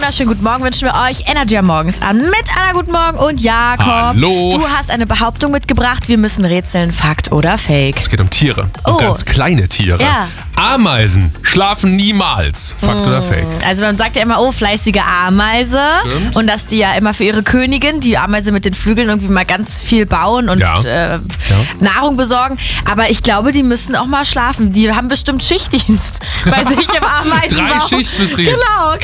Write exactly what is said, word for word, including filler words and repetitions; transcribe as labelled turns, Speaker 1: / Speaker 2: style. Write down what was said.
Speaker 1: wunderschönen guten Morgen wünschen wir euch. Energy am Morgens an mit Anna, guten Morgen und Jakob.
Speaker 2: Hallo.
Speaker 1: Du hast eine Behauptung mitgebracht. Wir müssen rätseln, Fakt oder Fake.
Speaker 2: Es geht um Tiere.
Speaker 1: Oh.
Speaker 2: Um ganz kleine Tiere.
Speaker 1: Ja.
Speaker 2: Ameisen schlafen niemals. Fakt oder Fake?
Speaker 1: Also man sagt ja immer, oh, fleißige Ameise.
Speaker 2: Stimmt.
Speaker 1: Und dass die ja immer für ihre Königin, die Ameise mit den Flügeln, irgendwie mal ganz viel bauen und
Speaker 2: Ja.
Speaker 1: äh,
Speaker 2: Ja.
Speaker 1: Nahrung besorgen. Aber ich glaube, die müssen auch mal schlafen. Die haben bestimmt Schichtdienst bei sich im Ameisenbau.
Speaker 2: Drei Schichtbetrieb.
Speaker 1: Genau.